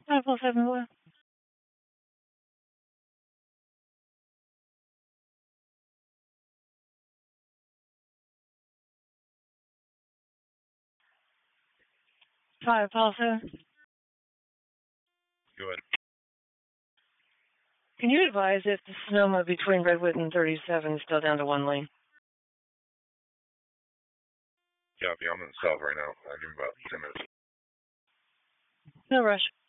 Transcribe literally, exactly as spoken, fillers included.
five oh seven what? Five oh seven. Go ahead. Can you advise if the Sonoma between Redwood and thirty-seven is still down to one lane? Copy. I'm in the south right now. I'll give you about ten minutes. No rush.